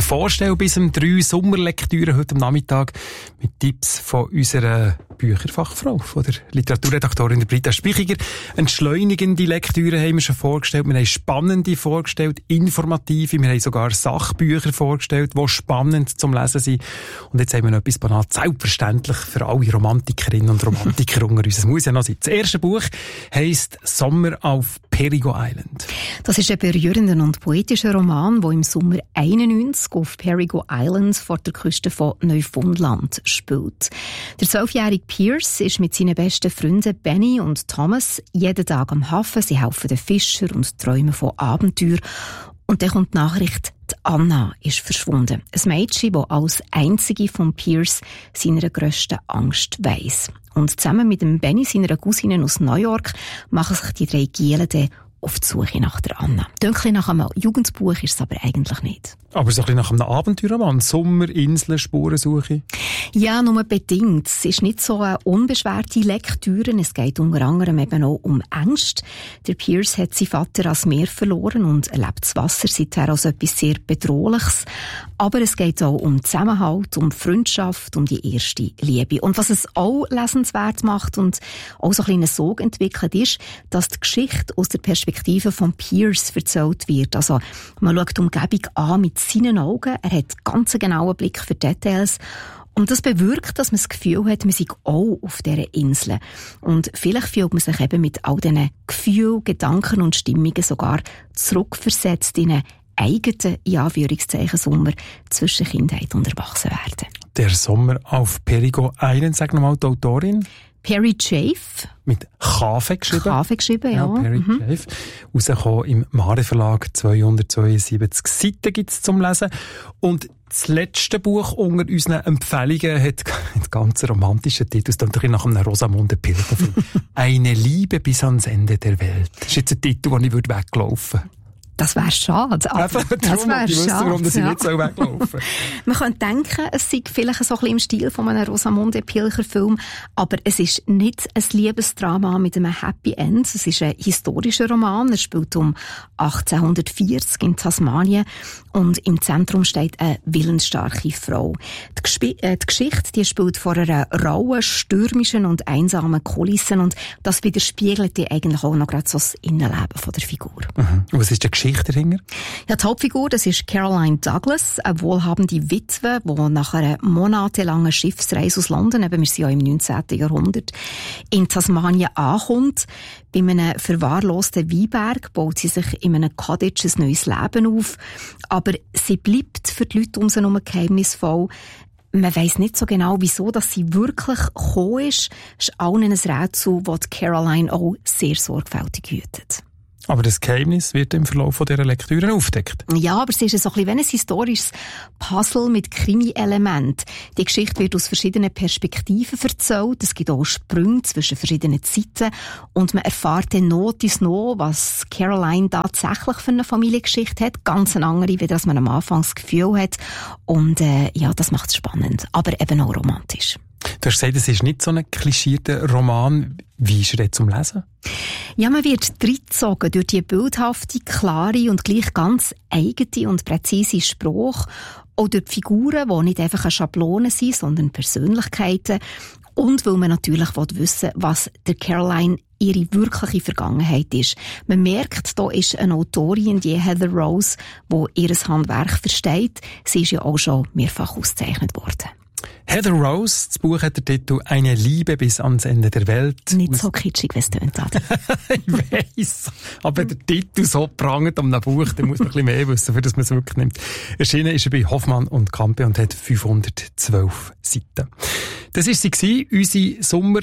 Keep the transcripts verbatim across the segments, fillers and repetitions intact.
vorstellen. Bis um drei Sommerlektüre heute am Nachmittag mit Tipps von unserer Bücherfachfrau, von der Literaturredaktorin Britta Spichiger. Entschleunigende Lektüre haben wir schon vorgestellt. Wir haben spannende vorgestellt, informative. Wir haben sogar Sachbücher vorgestellt, die spannend zum Lesen sind. Und jetzt haben wir noch etwas banal selbstverständlich für alle Romantikerinnen und Romantiker unter uns. Es muss ja noch sein. Das erste Buch heisst Sommer auf Perigo Island. Das ist ein berührender und poetischer Roman, der im Sommer einundneunzig auf Perigo Island vor der Küste von Neufundland spielt. Der zwölfjährige Pierce ist mit seinen besten Freunden Benny und Thomas jeden Tag am Hafen. Sie helfen den Fischern und träumen von Abenteuer. Und dann kommt die Nachricht, die Anna ist verschwunden. Ein Mädchen, das als einzige von Pierce seiner grössten Angst weiss. Und zusammen mit dem Benny, seiner Cousine aus New York, machen sich die drei Gielen dann auf die Suche nach der Anna. Dunkel nach einem Jugendbuch ist es aber eigentlich nicht. Aber so ein bisschen nach einem Abenteuerroman. Sommer, Inseln, Spurensuche? Ja, nur bedingt. Es ist nicht so eine unbeschwerte Lektüre. Es geht unter anderem eben auch um Ängste. Der Pierce hat seinen Vater als Meer verloren und erlebt das Wasser seither als etwas sehr Bedrohliches. Aber es geht auch um Zusammenhalt, um Freundschaft, um die erste Liebe. Und was es auch lesenswert macht und auch so ein kleiner Sog entwickelt ist, dass die Geschichte aus der Perspektive von Pierce erzählt wird. Also man schaut die Umgebung an mit seinen Augen. Er hat ganz einen genauen Blick für Details. Und das bewirkt, dass man das Gefühl hat, man sei auch auf dieser Insel. Und vielleicht fühlt man sich eben mit all diesen Gefühlen, Gedanken und Stimmungen sogar zurückversetzt in einen eigenen, in Anführungszeichen, Sommer zwischen Kindheit und Erwachsenwerden. Der Sommer auf Perigo Island, sag nochmal die Autorin. Perry Chafe. Mit Kaffee geschrieben. Kaffee geschrieben, ja. ja Perry mhm. Chafe. Rausgekommen im Mare Verlag. zweihundertzweiundsiebzig Seiten gibt's zum Lesen. Und das letzte Buch unter unseren Empfehlungen hat einen ganz romantischen Titel. Es klingt ein bisschen nach einem Rosamunde Pilcher-Film. Eine Liebe bis ans Ende der Welt. Das ist jetzt ein Titel, den ich weglaufen würde. Das wäre schade. Einfach das wäre schade. Warum dass ich ja. nicht so weglaufen. Man könnte denken, es sei vielleicht so ein bisschen im Stil von einem Rosamunde Pilcher-Film, aber es ist nicht ein Liebesdrama mit einem Happy End. Es ist ein historischer Roman. Er spielt um achtzehnhundertvierzig in Tasmanien und im Zentrum steht eine willensstarke Frau. Die, Gesp- äh, die Geschichte, die spielt vor einer rauen, stürmischen und einsamen Kulisse und das widerspiegelt eigentlich auch noch gerade so das Innenleben von der Figur. Mhm. Und was ist die Geschichte dahinter? Ja, die Hauptfigur, das ist Caroline Douglas, eine wohlhabende Witwe, die nach einer monatelangen Schiffsreise aus London, eben wir sind ja im neunzehnten Jahrhundert, in Tasmanien ankommt. Bei einem verwahrlosten Weinberg baut sie sich in einem Cottage ein neues Leben auf. Aber sie bleibt für die Leute um sie herum geheimnisvoll. Man weiss nicht so genau, wieso dass sie wirklich gekommen ist. Es ist allen ein Rätsel, das Caroline auch sehr sorgfältig hütet. Aber das Geheimnis wird im Verlauf dieser Lektüre aufgedeckt. Ja, aber es ist so ein bisschen wie ein historisches Puzzle mit Krimi-Elementen. Die Geschichte wird aus verschiedenen Perspektiven erzählt. Es gibt auch Sprünge zwischen verschiedenen Zeiten. Und man erfährt dann noch dies noch, was Caroline tatsächlich für eine Familiengeschichte hat. Ganz eine andere, wie das man am Anfang das Gefühl hat. Und äh, ja, das macht es spannend. Aber eben auch romantisch. Du hast gesagt, es ist nicht so ein klischierter Roman. Wie ist er jetzt zum Lesen? Ja, man wird reingezogen durch die bildhafte, klare und gleich ganz eigene und präzise Sprache. Auch durch die Figuren, die nicht einfach eine Schablone sind, sondern Persönlichkeiten. Und weil man natürlich wissen will, was der Caroline ihre wirkliche Vergangenheit ist. Man merkt, da ist eine Autorin, die Heather Rose, die ihr Handwerk versteht. Sie ist ja auch schon mehrfach ausgezeichnet worden. Heather Rose, das Buch hat den Titel «Eine Liebe bis ans Ende der Welt». Nicht so kitschig, wie es tönt hat. Ich weiss. Aber wenn der Titel so prangt am Buch, dann muss man ein bisschen mehr wissen, für das man es wirklich nimmt. Erschienen ist er bei Hoffmann und Campe und hat fünfhundertzwölf Seiten. Das war sie, unsere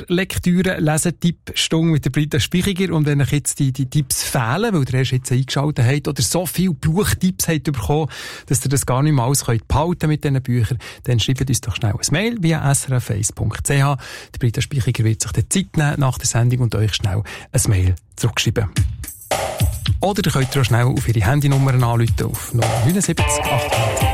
Sommerlektüre-Lesetipp-Stunde mit der Britta Spichiger. Und wenn euch jetzt die, die Tipps fehlen, weil ihr erst jetzt eingeschaltet habt oder so viele Buchtipps habt bekommen, dass ihr das gar nicht mehr alles könnt behalten mit diesen Büchern, dann schreibt uns doch schnell ein Mail via s r f eins punkt c h. Die Britta Spichiger wird sich die Zeit nehmen nach der Sendung und euch schnell ein Mail zurückschreiben. Oder ihr könnt auch schnell auf ihre Handynummer anrufen auf null neun sieben acht.